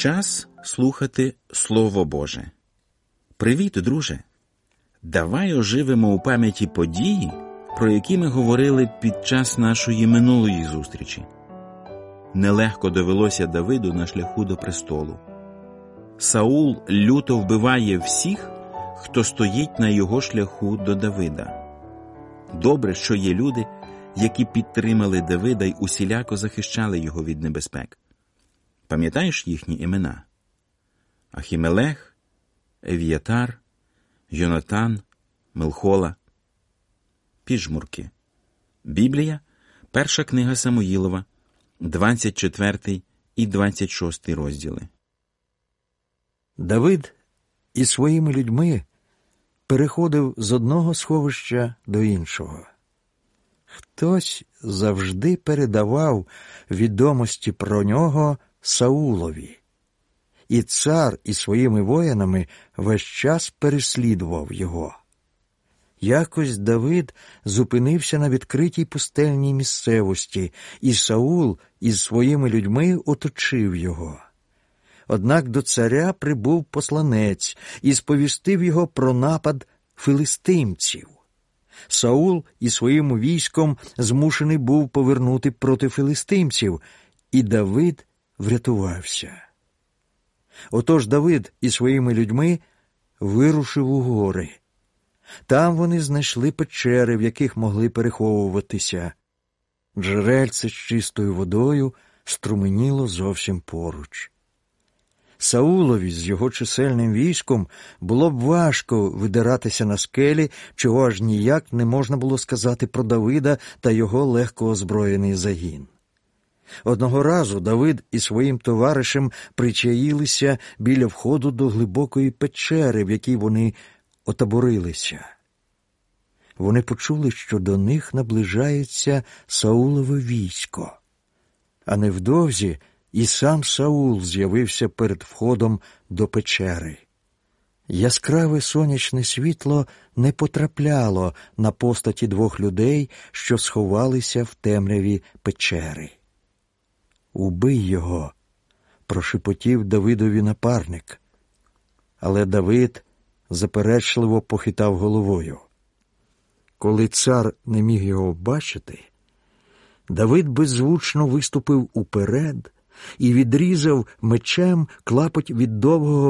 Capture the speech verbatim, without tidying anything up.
Час слухати Слово Боже. Привіт, друже! Давай оживимо у пам'яті події, про які ми говорили під час нашої минулої зустрічі. Нелегко довелося Давиду на шляху до престолу. Саул люто вбиває всіх, хто стоїть на його шляху до Давида. Добре, що є люди, які підтримали Давида й усіляко захищали його від небезпек. Пам'ятаєш їхні імена? Ахімелех, Евіятар, Йонатан, Мелхола. Піжмурки. Біблія, перша книга Самуїлова, двадцять четвертий і двадцять шостий розділи. Давид із своїми людьми переходив з одного сховища до іншого. Хтось завжди передавав відомості про нього Саулові, і цар із своїми воїнами весь час переслідував його. Якось Давид зупинився на відкритій пустельній місцевості, і Саул із своїми людьми оточив його. Однак до царя прибув посланець і сповістив його про напад филистимців. Саул із своїм військом змушений був повернути проти филистимців, і Давид врятувався. Отож Давид із своїми людьми вирушив у гори. Там вони знайшли печери, в яких могли переховуватися. Джерельце з чистою водою струменіло зовсім поруч. Саулові з його чисельним військом було б важко видиратися на скелі, чого аж ніяк не можна було сказати про Давида та його легко озброєний загін. Одного разу Давид і своїм товаришем причаїлися біля входу до глибокої печери, в якій вони отаборилися. Вони почули, що до них наближається Саулове військо. А невдовзі і сам Саул з'явився перед входом до печери. Яскраве сонячне світло не потрапляло на постаті двох людей, що сховалися в темряві печери. «Убий його!» – прошепотів Давидові напарник. Але Давид заперечливо похитав головою. Коли цар не міг його бачити, Давид беззвучно виступив уперед і відрізав мечем клапоть від довгого